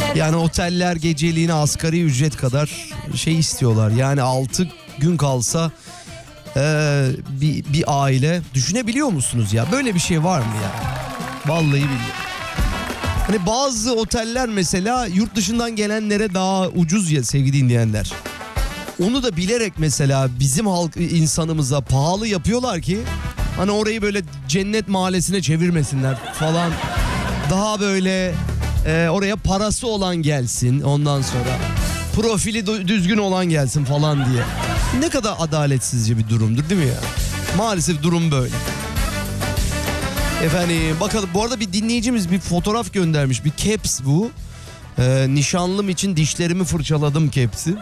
Yani oteller geceliğine asgari ücret kadar şey istiyorlar. Yani 6 gün kalsa bir aile, düşünebiliyor musunuz ya? Böyle bir şey var mı ya? Vallahi billahi. Hani bazı oteller mesela yurt dışından gelenlere daha ucuz ya sevgili dinleyenler. Onu da bilerek mesela bizim halk insanımıza pahalı yapıyorlar ki hani orayı böyle cennet mahallesine çevirmesinler falan. Daha böyle oraya parası olan gelsin, ondan sonra profili düzgün olan gelsin falan diye. Ne kadar adaletsizce bir durumdur değil mi ya? Maalesef durum böyle. Efendim bakalım, bu arada bir dinleyicimiz bir fotoğraf göndermiş. Bir caps bu. Nişanlım için dişlerimi fırçaladım caps'i.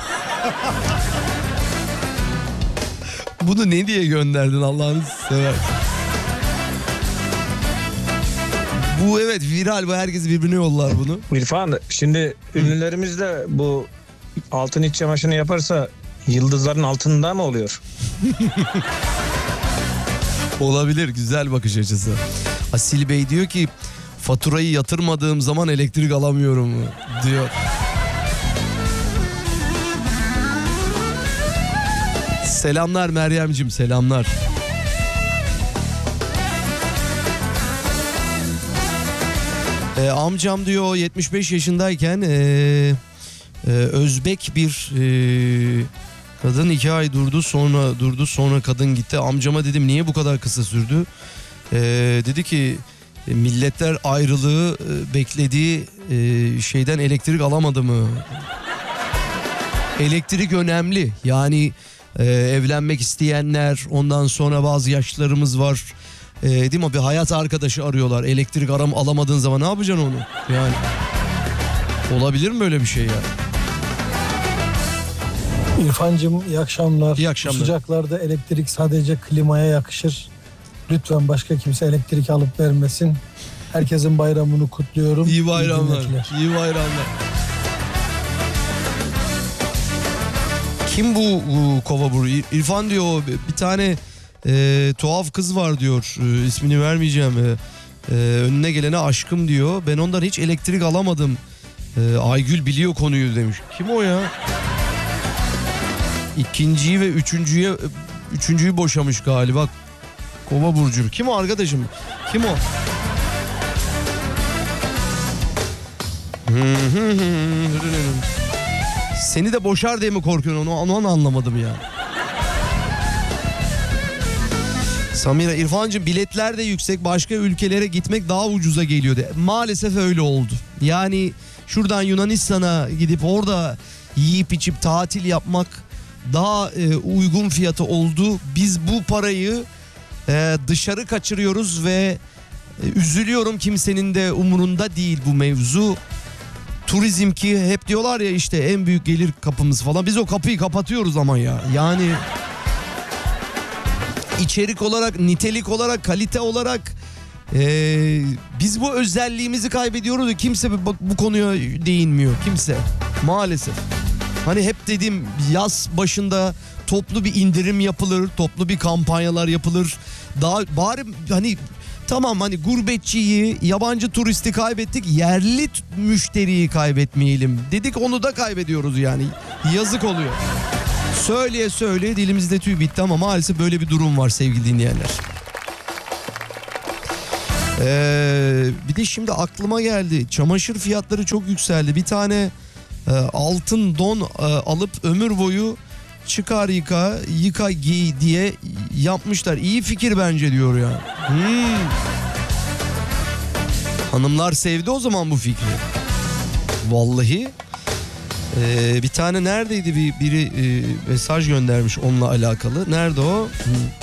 Bunu ne diye gönderdin Allah'ını seversen? Bu evet viral, bu herkes birbirine yollar bunu. İrfan, şimdi ünlülerimiz de bu altın iç çamaşırını yaparsa yıldızların altında mı oluyor? Olabilir, güzel bakış açısı. Asil Bey diyor ki faturayı yatırmadığım zaman elektrik alamıyorum diyor. Selamlar Meryem'cim, selamlar. Amcam diyor 75 yaşındayken Özbek bir kadın 2 ay sonra kadın gitti. Amcama dedim niye bu kadar kısa sürdü? Dedi ki milletler ayrılığı beklediği şeyden elektrik alamadı mı? Elektrik önemli. Yani evlenmek isteyenler, ondan sonra bazı yaşlılarımız var. Değil mi? Bir hayat arkadaşı arıyorlar. Elektrik alamadığın zaman ne yapacaksın onu? Yani olabilir mi böyle bir şey ya? İrfancığım iyi akşamlar. İyi akşamlar. Bu sıcaklarda elektrik sadece klimaya yakışır. Lütfen başka kimse elektrik alıp vermesin. Herkesin bayramını kutluyorum. İyi bayramlar. İyi bayramlar. Kim bu kova buru? İrfan diyor bir tane tuhaf kız var diyor. İsmini vermeyeceğim. Önüne gelene aşkım diyor. Ben ondan hiç elektrik alamadım. Aygül biliyor konuyu demiş. Kim o ya? İkinciyi ve üçüncüyü boşamış galiba. Kova burcu. Kim o arkadaşım? Kim o? Seni de boşar diye mi korkuyorsun? Onu anlamadım ya. Samira, İrfancığım biletler de yüksek, başka ülkelere gitmek daha ucuza geliyor de. Maalesef öyle oldu. Yani şuradan Yunanistan'a gidip orada yiyip içip tatil yapmak daha uygun fiyatı oldu. Biz bu parayı dışarı kaçırıyoruz ve üzülüyorum, kimsenin de umurunda değil bu mevzu. Turizm ki hep diyorlar ya işte en büyük gelir kapımız falan. Biz o kapıyı kapatıyoruz ama ya. Yani içerik olarak, nitelik olarak, kalite olarak biz bu özelliğimizi kaybediyoruz. Kimse bu konuya değinmiyor. Kimse. Maalesef. Hani hep dedim yaz başında toplu bir indirim yapılır. Toplu bir kampanyalar yapılır. Daha bari hani tamam hani gurbetçiyi, yabancı turisti kaybettik. Yerli müşteriyi kaybetmeyelim dedik, onu da kaybediyoruz yani. Yazık oluyor. Söyleye söyleye dilimizde tüy bitti ama maalesef böyle bir durum var sevgili dinleyenler. Bir de şimdi aklıma geldi. Çamaşır fiyatları çok yükseldi. Bir tane altın don alıp ömür boyu çıkar yıka giy diye yapmışlar. İyi fikir bence diyor ya. Hanımlar sevdi o zaman bu fikri. Vallahi. Bir tane neredeydi biri mesaj göndermiş onunla alakalı. Nerede o?